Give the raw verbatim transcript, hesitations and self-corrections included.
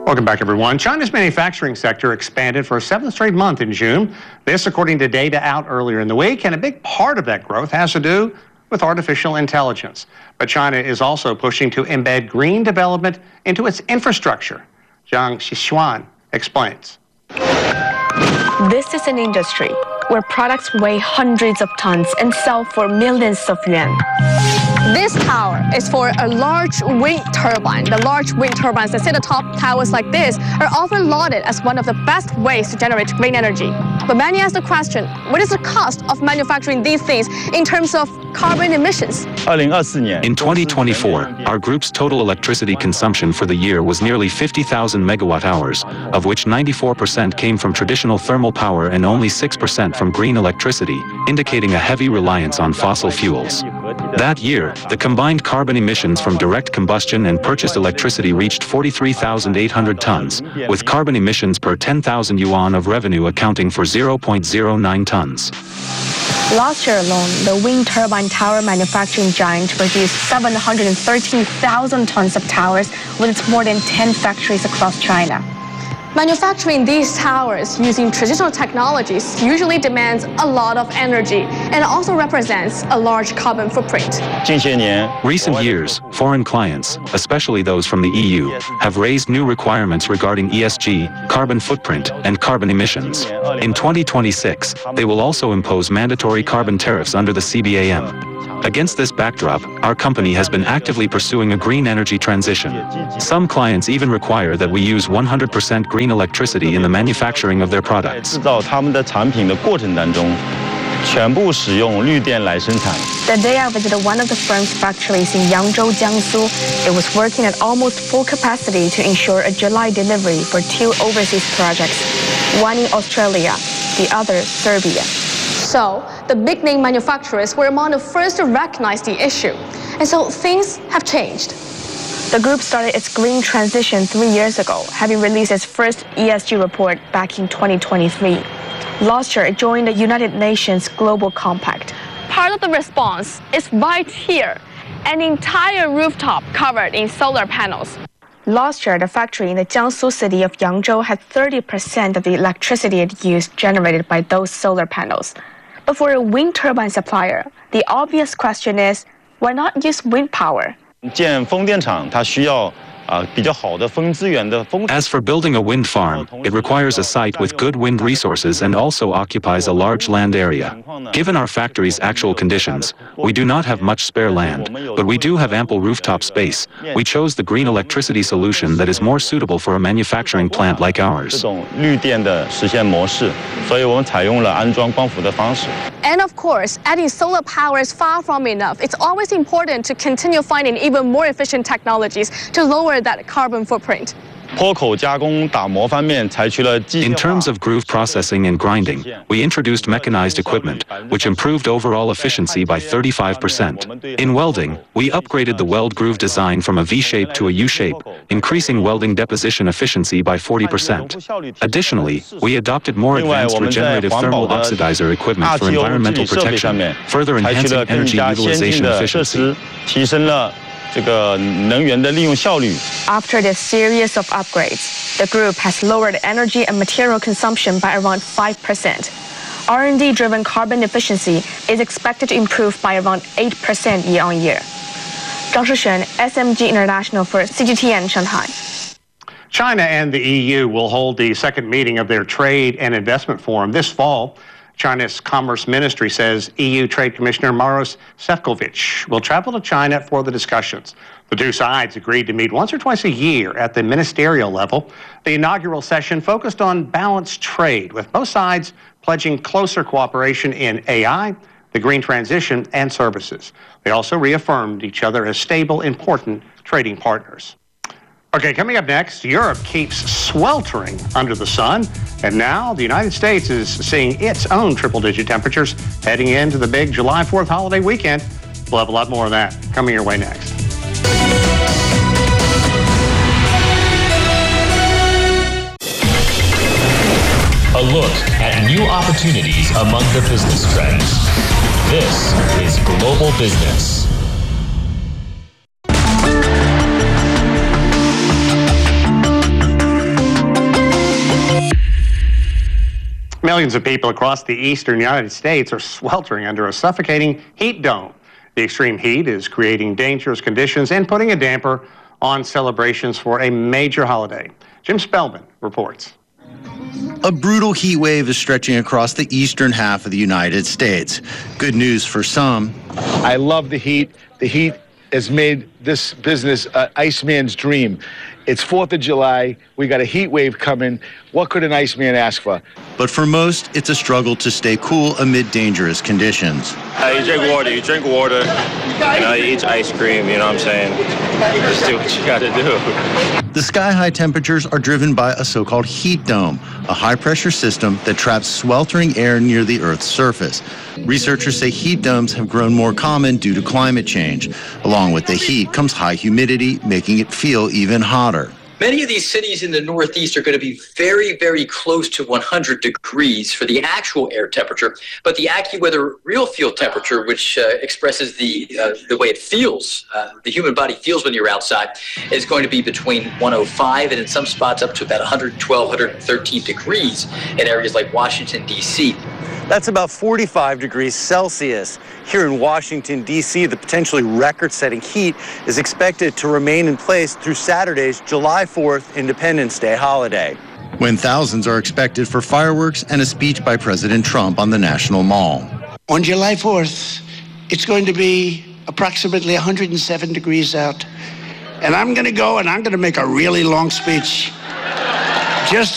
Welcome back, everyone. China's manufacturing sector expanded for a seventh straight month in June. This, according to data out earlier in the week, and a big part of that growth has to do with artificial intelligence. But China is also pushing to embed green development into its infrastructure. Zhang Xishuan explains. This is an industry where products weigh hundreds of tons and sell for millions of yuan. This tower is for a large wind turbine. The large wind turbines that sit atop towers like this are often lauded as one of the best ways to generate green energy. But many ask the question, what is the cost of manufacturing these things in terms of carbon emissions? In twenty twenty-four, our group's total electricity consumption for the year was nearly fifty thousand megawatt hours, of which ninety-four percent came from traditional thermal power and only six percent from green electricity, indicating a heavy reliance on fossil fuels. That year, the combined carbon emissions from direct combustion and purchased electricity reached forty-three thousand eight hundred tons, with carbon emissions per ten thousand yuan of revenue accounting for zero point zero nine tons. Last year alone, the wind turbine tower manufacturing giant produced seven hundred thirteen thousand tons of towers with its more than ten factories across China. Manufacturing these towers using traditional technologies usually demands a lot of energy and also represents a large carbon footprint. Recent years, foreign clients, especially those from the E U, have raised new requirements regarding E S G, carbon footprint, and carbon emissions. In twenty twenty-six, they will also impose mandatory carbon tariffs under the C B A M. Against this backdrop, our company has been actively pursuing a green energy transition. Some clients even require that we use one hundred percent green electricity in the manufacturing of their products. The day I visited one of the firm's factories in Yangzhou, Jiangsu, it was working at almost full capacity to ensure a July delivery for two overseas projects, one in Australia, the other Serbia. So, the big-name manufacturers were among the first to recognize the issue. And so things have changed. The group started its green transition three years ago, having released its first E S G report back in twenty twenty-three. Last year, it joined the United Nations Global Compact. Part of the response is right here, an entire rooftop covered in solar panels. Last year, the factory in the Jiangsu city of Yangzhou had thirty percent of the electricity it used generated by those solar panels. But for a wind turbine supplier, the obvious question is, why not use wind power? As for building a wind farm, it requires a site with good wind resources and also occupies a large land area. Given our factory's actual conditions, we do not have much spare land, but we do have ample rooftop space. We chose the green electricity solution that is more suitable for a manufacturing plant like ours. And of course, adding solar power is far from enough. It's always important to continue finding even more efficient technologies to lower that carbon footprint. In terms of groove processing and grinding, we introduced mechanized equipment, which improved overall efficiency by thirty-five percent. In welding, we upgraded the weld groove design from a V-shape to a U-shape, increasing welding deposition efficiency by forty percent. Additionally, we adopted more advanced regenerative thermal oxidizer equipment for environmental protection, further enhancing energy utilization efficiency. After this series of upgrades, the group has lowered energy and material consumption by around five percent. R and D-driven carbon efficiency is expected to improve by around eight percent year-on-year. Zhang Shixuan, S M G International for C G T N Shanghai. China and the E U will hold the second meeting of their Trade and Investment Forum this fall. China's Commerce Ministry says E U Trade Commissioner Maros Sefcovic will travel to China for the discussions. The two sides agreed to meet once or twice a year at the ministerial level. The inaugural session focused on balanced trade, with both sides pledging closer cooperation in A I, the green transition, and services. They also reaffirmed each other as stable, important trading partners. Okay, coming up next, Europe keeps sweltering under the sun, and now the United States is seeing its own triple-digit temperatures heading into the big July fourth holiday weekend. We'll have a lot more of that coming your way next. A look at new opportunities among the business trends. This is Global Business. Millions of people across the eastern United States are sweltering under a suffocating heat dome. The extreme heat is creating dangerous conditions and putting a damper on celebrations for a major holiday. Jim Spellman reports. A brutal heat wave is stretching across the eastern half of the United States. Good news for some. I love the heat. The heat has made this business uh, Iceman's dream. It's fourth of July. We got a heat wave coming. What could an Iceman ask for? But for most, it's a struggle to stay cool amid dangerous conditions. Uh, you drink water, you drink water, you know, you eat ice cream, you know what I'm saying? Just do what you gotta do. The sky-high temperatures are driven by a so-called heat dome, a high-pressure system that traps sweltering air near the Earth's surface. Researchers say heat domes have grown more common due to climate change. Along with the heat comes high humidity, making it feel even hotter. Many of these cities in the Northeast are going to be very, very close to one hundred degrees for the actual air temperature, but the AccuWeather real field temperature, which uh, expresses the uh, the way it feels, uh, the human body feels when you're outside, is going to be between one hundred five and in some spots up to about one hundred twelve, one hundred thirteen degrees in areas like Washington, D C That's about forty-five degrees Celsius. Here in Washington, D C, the potentially record-setting heat is expected to remain in place through Saturday's July fourth Independence Day holiday, when thousands are expected for fireworks and a speech by President Trump on the National Mall. On July fourth, it's going to be approximately one hundred seven degrees out. And I'm going to go and I'm going to make a really long speech. Just